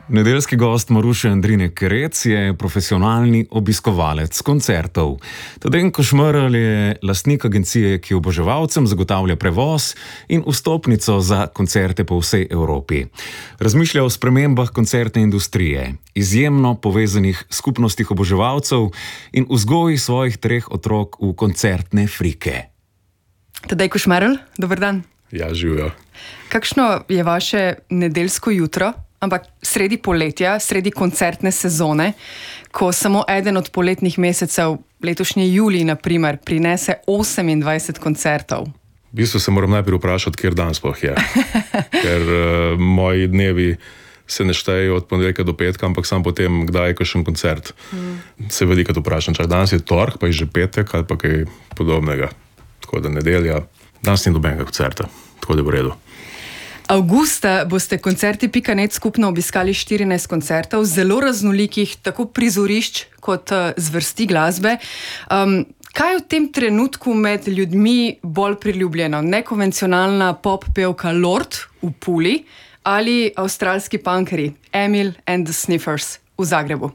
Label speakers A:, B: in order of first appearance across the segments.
A: Nedeljski gost Maruše Andrine Kerec je profesionalni obiskovalec koncertov. Tadenko Šmerl je lastnik agencije, ki oboževalcem zagotavlja prevoz in vstopnico za koncerte po vsej Evropi. Razmišlja o spremembah koncertne industrije, izjemno povezanih skupnostih oboževalcev in vzgoji svojih 3 otrok v koncertne frike.
B: Tadenko Šmerl, dober dan.
C: Ja, živijo.
B: Kakšno je vaše nedeljsko jutro? Ampak sredi poletja, sredi koncertne sezone, ko samo eden od poletnih mesecev, letošnji julij, na primer, prinese 28 koncertov.
C: V bistvu se moram najprej vprašati, kjer dan sploh je. Ker moji dnevi se ne štejejo od ponedeljka do petka, ampak sam potem, kdaj je kakšen koncert. Se velikokrat vprašam, čak danes je torek, pa je že petek ali pa kaj podobnega. Tako da nedelja, danes ni nobenega koncerta, tako da bo v redu.
B: Avgusta boste koncerti.net skupno obiskali 14 koncertov, zelo raznolikih, tako prizorišč kot zvrsti glasbe. Kaj je v tem trenutku med ljudmi bolj priljubljeno? Nekonvencionalna pop pevka Lorde v Puli ali avstralski punkeri Emil and the Sniffers v Zagrebu?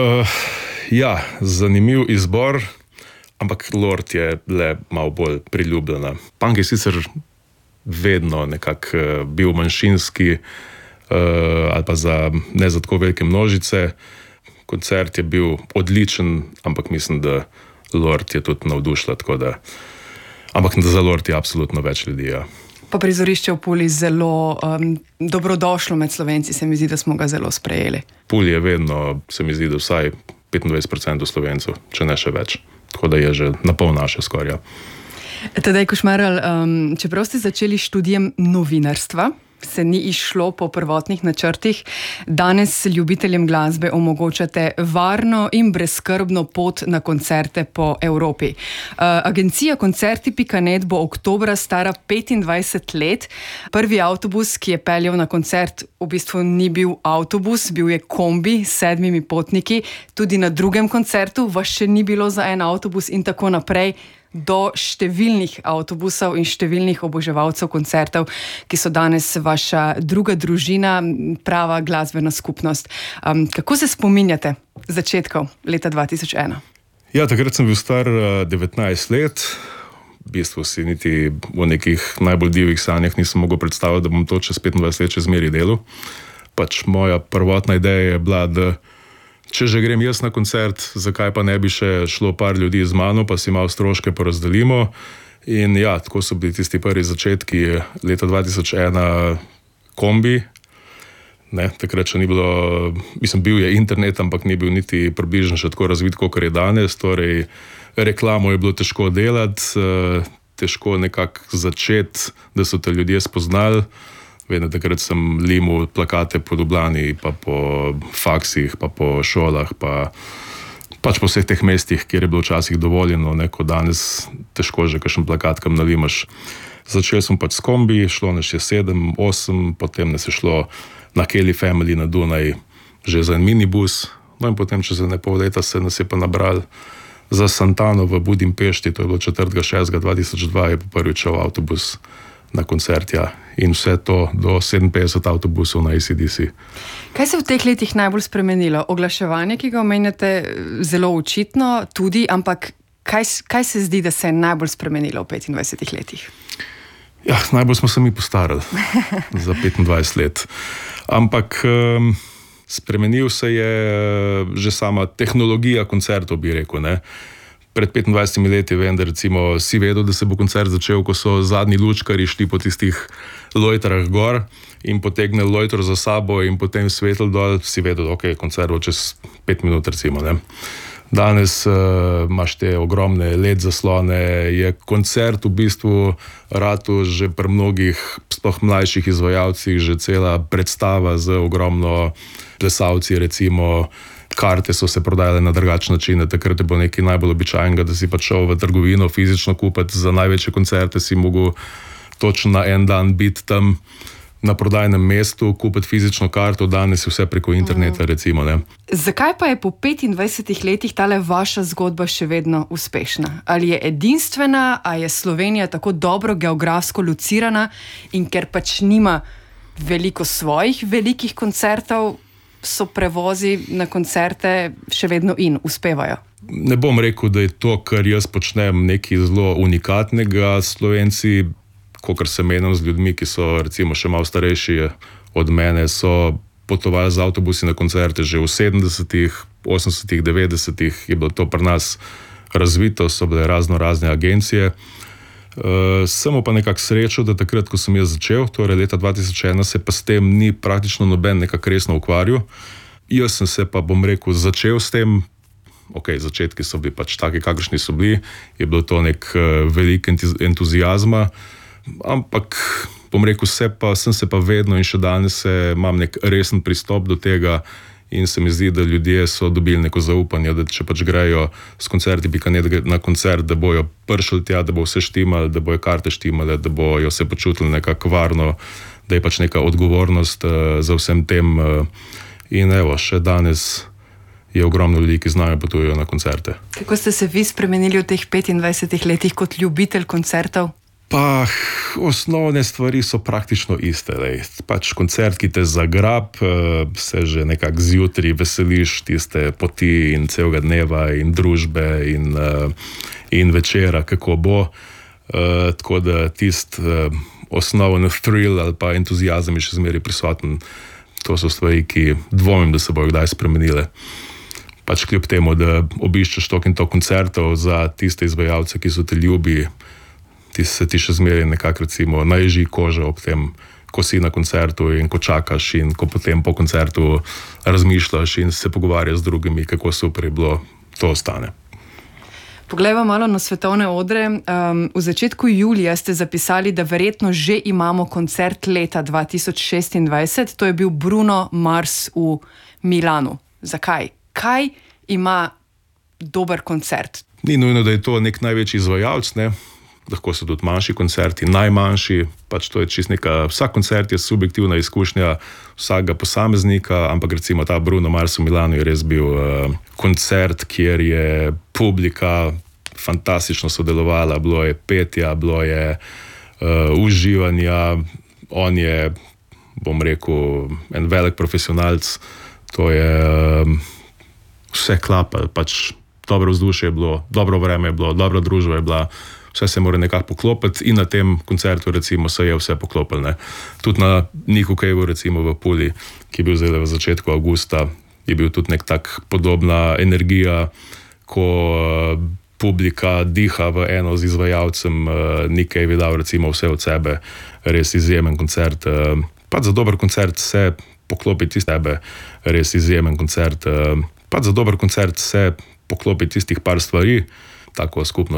C: Ja, zanimiv izbor, ampak Lorde je le malo bolj priljubljena. Punk je sicer vedno nekako bil manjšinski ali pa ne za tako velike množice. Koncert je bil odličen, ampak mislim, da Lorde je tudi navdušila, ampak za Lorde je absolutno več ljudi, ja.
B: Pa prizorišče v Puli zelo dobrodošlo med Slovenci, se mi zdi, da smo ga zelo sprejeli.
C: Puli je vedno, se mi zdi, da vsaj 25% Slovencev, če ne še več. Tako da je že na pol naše skoraj.
B: Tadenko Šmerl, čeprav ste začeli študijem novinarstva, se ni izšlo po prvotnih načrtih, danes ljubiteljem glasbe omogočate varno in brezskrbno pot na koncerte po Evropi. Agencija koncerti.net bo oktobra stara 25 let. Prvi avtobus, ki je peljal na koncert, v bistvu ni bil avtobus, bil je kombi s 7 potniki. Tudi na drugem koncertu vas še ni bilo za en avtobus in tako naprej, do številnih avtobusov in številnih oboževalcev koncertov, ki so danes vaša druga družina, prava glasbena skupnost. Kako se spominjate začetkov leta 2001?
C: Ja, takrat sem bil star 19 let. V bistvu si niti v nekih najbolj divjih sanjah nisem mogel predstavljati, da bom to čez 25 let še zmeraj delal. Pač moja prvotna ideja je bila, da če že grem jaz na koncert, zakaj pa ne bi še šlo par ljudi z mano, pa si malo stroške porazdelimo. In ja, tako so bili tisti prvi začetki leta 2001 kombi. Takrat še ni bilo, bil je internet, ampak ni bil niti približno še tako razvit, kot je danes. Torej, reklamo je bilo težko delati, težko nekako začeti, da so te ljudje spoznali. Vedno takrat sem limal plakate po Ljubljani, pa po faksih, pa po šolah, pa pač po vseh teh mestih, kjer je bilo včasih dovoljeno, ko danes težko že kakšen plakat kam nalimaš. Začel sem pač s kombi, šlo nas je 7, 8, potem nas je šlo na Kelly Family na Dunaj že za en minibus, no in potem čez pol leta se nas je pa nabral za Santano v Budimpešti, to je bilo 4.6.2002, je pa prvič šel avtobus na koncert, ja. In vse to do 57 avtobusov na AC/DC.
B: Kaj se v teh letih najbolj spremenilo? Oglaševanje, ki ga omenjate, zelo očitno tudi, ampak kaj se zdi, da se je najbolj spremenilo v 25 letih?
C: Ja, najbolj smo se mi postarali za 25 let. Ampak spremenil se je že sama tehnologija koncertov, bi rekel, ne. Pred 25 leti vem, da recimo si vedel, da se bo koncert začel, ko so zadnji lučkarji šli po tistih lojtrah gor in potegnili lojtro za sabo in potem svetlo dol, si vedel, da koncert bo čez 5 minut recimo, ne. Danes imaš te ogromne LED zaslone, je koncert v bistvu ratu že pri mnogih, sploh mlajših izvajalcih, že cela predstava z ogromno plesalci, recimo. Karte so se prodajale na drugačen način, takrat je bilo nekaj najbolj običajnega, da si pa šel v trgovino fizično kupiti, za največje koncerte si mogel točno na en dan biti tam na prodajnem mestu, kupiti fizično karto, danes je vse preko interneta, recimo, ne.
B: Zakaj pa je po 25 letih tale vaša zgodba še vedno uspešna? Ali je edinstvena, a je Slovenija tako dobro geografsko locirana in ker pač nima veliko svojih velikih koncertov, so prevozi na koncerte še vedno in uspevajo?
C: Ne bom rekel, da je to, kar jaz počnem, nekaj zelo unikatnega. Slovenci, kolikor se menjam z ljudmi, ki so recimo še malo starejši od mene, so potovali z avtobusi na koncerte že v 70-ih, 80-ih, 90-ih, je bilo to pri nas razvito, so bile razne agencije. Samo pa nekako srečo, da takrat, ko sem jaz začel, torej leta 2001, se pa s tem ni praktično noben nekako resno ukvarjal. Jaz sem se pa, bom rekel, začel s tem. Začetki so bili pač taki, kakršni so bili, je bilo to nek velik entuzijazma, ampak bom rekel, sem se pa vedno in še danes imam nek resen pristop do tega in se mi zdi, da ljudje so dobili neko zaupanje, da če pač grejo s koncerti.net na koncert, da bojo prišli tja, da bo vse štimali, da bojo karte štimale, da bojo se počutili nekako varno, da je pač neka odgovornost za vsem tem. In evo, še danes je ogromno ljudi, ki znajo potujejo na koncerte.
B: Kako ste se vi spremenili v teh 25 letih kot ljubitelj koncertov?
C: Pa osnovne stvari so praktično iste. Pač koncert, ki te zagrab, se že nekako zjutraj veseliš tiste poti in celega dneva in družbe in večera, kako bo. Tako da tisti osnovni thrill ali pa entuzijazem je še zmeraj prisoten. To so stvari, ki dvomim, da se bojo kdaj spremenile. Pač kljub temu, da obiščeš toliko in toliko koncertov za tiste izvajalce, ki so te ljubi, se ti še zmeraj nekako recimo naježi koža ob tem, ko si na koncertu in ko čakaš in ko potem po koncertu razmišljaš in se pogovarjaš z drugimi, kako super je bilo, to ostane.
B: Poglejva malo na svetovne odre. V začetku julija ste zapisali, da verjetno že imamo koncert leta 2026. To je bil Bruno Mars v Milanu. Zakaj? Kaj ima dober koncert?
C: Ni nujno, da je to nek največji izvajalec, ne? Lahko so tudi manjši koncerti, najmanjši, pač to je čisto neka, vsak koncert je subjektivna izkušnja vsakega posameznika, ampak recimo ta Bruno Mars v Milanu je res bil koncert, kjer je publika fantastično sodelovala, bilo je petja, bilo je uživanja, on je, bom rekel, en velik profesionalc, to je vse klapa, pač dobro vzdušje je bilo, dobro vreme je bilo, dobra družba je bila, vse se mora nekako poklopiti in na tem koncertu recimo se je vse poklopilo. Ne. Tudi na Niku Cave'u recimo v Puli, ki je bil zdaj v začetku avgusta, je bil tudi nek tak podobna energija, ko publika diha v eno z izvajalcem. Nick Cave je dal recimo vse od sebe, res izjemen koncert. Pač za dober koncert se poklopi tistebe, res izjemen koncert. Pač za dober koncert se poklopi tistih par stvari, tako skupno